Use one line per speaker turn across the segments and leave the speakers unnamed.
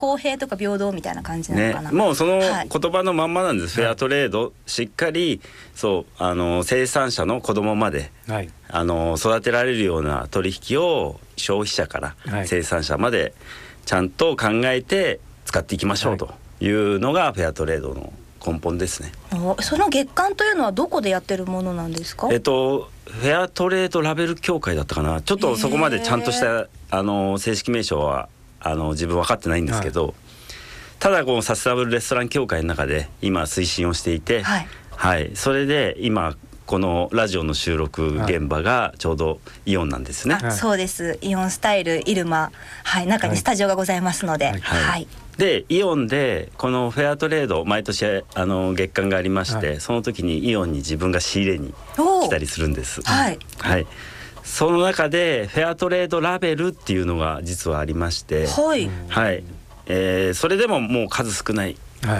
公平とか平等みたいな感じなのかな、
もうその言葉のまんまなんです、フェアトレード。しっかりそう生産者の子供まで、育てられるような取引を消費者から生産者までちゃんと考えて使っていきましょうというのがフェアトレードの根本ですね。
その月間というのはどこでやってるものなんですか？
フェアトレードラベル協会だったかな。ちょっとそこまでちゃんとした正式名称は自分分かってないんですけど、ただこのサステナブルレストラン協会の中で今推進をしていて、それで今このラジオの収録現場がちょうどイオンなんですね。
そうです、イオンスタイルイルマ、中にスタジオがございますので、
でイオンでこのフェアトレード毎年月間がありまして、その時にイオンに自分が仕入れに来たりするんです。その中でフェアトレードラベルっていうのが実はありまして、それでももう数少ない、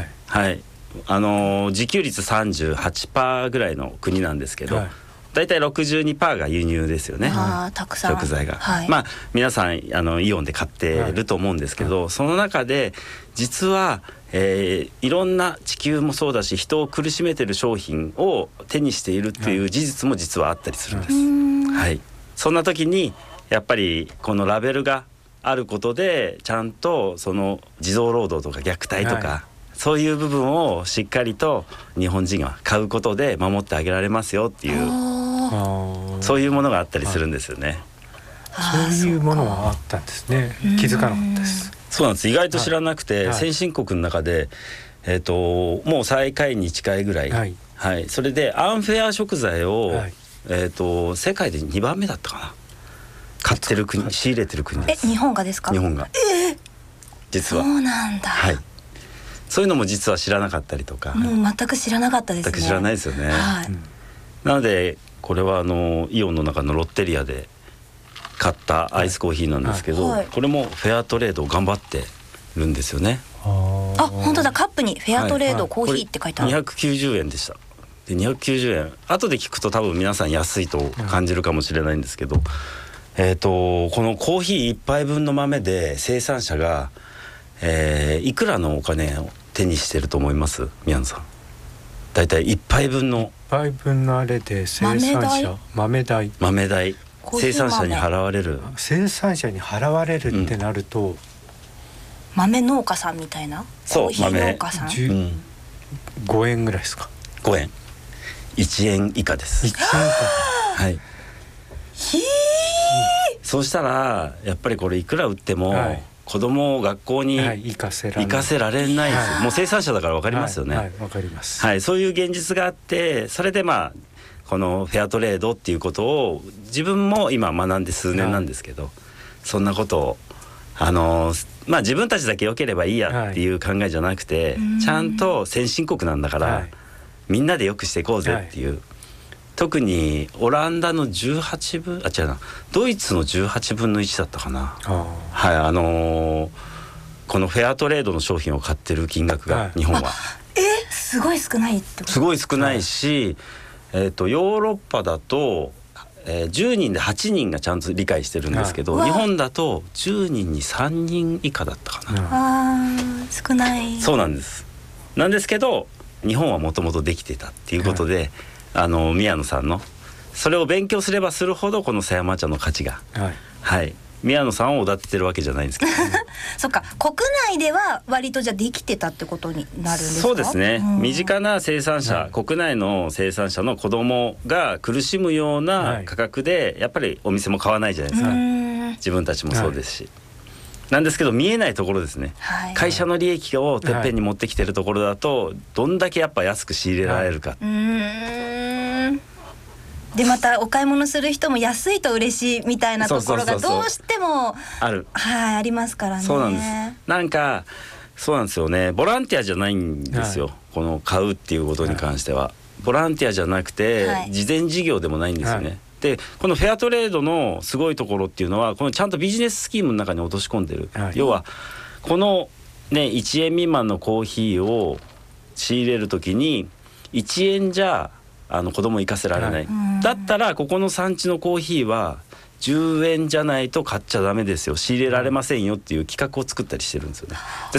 自給率 38% ぐらいの国なんですけど、だいたい 62% が輸入ですよね。
たくさん
食材が、皆さんイオンで買ってると思うんですけど、その中で実は、いろんな地球もそうだし人を苦しめてる商品を手にしているっていう事実も実はあったりするんです。そんな時にやっぱりこのラベルがあることでちゃんとその児童労働とか虐待とか、そういう部分をしっかりと日本人が買うことで守ってあげられますよっていう、そういうものがあったりするんですよね。
そういうものがあったんですね。気づかなかったです。
そうなんです。意外と知らなくて、先進国の中でもう最下位に近いぐらい、それでアンフェア食材を、世界で2番目だったかな、買ってる国、仕入れてる国です。
日本がですか？
日本が、実は
そうなんだ。
そういうのも実は知らなかったりとか、
もう全く知らなかったですね。
全く知らないですよね。なのでこれはイオンの中のロッテリアで買ったアイスコーヒーなんですけど、これもフェアトレードを頑張ってるんですよね。
本当だ、カップにフェアトレードコーヒーって書いてある。
290円でした。で290円、後で聞くと多分皆さん安いと感じるかもしれないんですけど、このコーヒー1杯分の豆で生産者が、いくらのお金を手にしてると思います？宮野さん。だいたい1杯分の
あれで生産者豆代
生産者に払われるってなると、
豆農家さんみたいな、コーヒー農家さん、
5円ぐらいですか
？5円、1円以下です。1円以下そうしたらやっぱりこれいくら売っても、子供を学校に行かせられないです。もう生産者だから分かりますよね。
分かります。
そういう現実があって、それでこのフェアトレードっていうことを自分も今学んで数年なんですけど、そんなことを自分たちだけ良ければいいやっていう考えじゃなくて、ちゃんと先進国なんだから、みんなで良くしていこうぜっていう、特にオランダの18分違うな、ドイツの18分の1だったかな。このフェアトレードの商品を買ってる金額が、日本は
すごい少ないってこと？
すごい少ないし、ヨーロッパだと、10人で8人がちゃんと理解してるんですけど、日本だと10人に3人以下だったかな。
少ない。
そうなんです。なんですけど日本はもともとできてたっていうことで、宮野さんのそれを勉強すればするほどこの狭山茶の価値が、宮野さんをおだててるわけじゃないんですけど、
そっか、国内では割とじゃあできてたってことになるんですか？
そうですね、身近な生産者、国内の生産者の子供が苦しむような価格で、やっぱりお店も買わないじゃないですか。自分たちもそうですし、なんですけど見えないところですね、会社の利益をてっぺんに持ってきてるところだと、どんだけやっぱ安く仕入れられるか、
でまたお買い物する人も安いと嬉しいみたいなところがどうしてもありますからね。
そうなんです。なんかそうなんですよね、ボランティアじゃないんですよ、この買うっていうことに関しては、ボランティアじゃなくて、慈善事業でもないんですよね。でこのフェアトレードのすごいところっていうのは、このちゃんとビジネススキームの中に落とし込んでる、要はこのね1円未満のコーヒーを仕入れるときに1円じゃ子供行かせられない、だったらここの産地のコーヒーは 10円じゃないと買っちゃダメですよ、仕入れられませんよっていう企画を作ったりしてるんですよね。で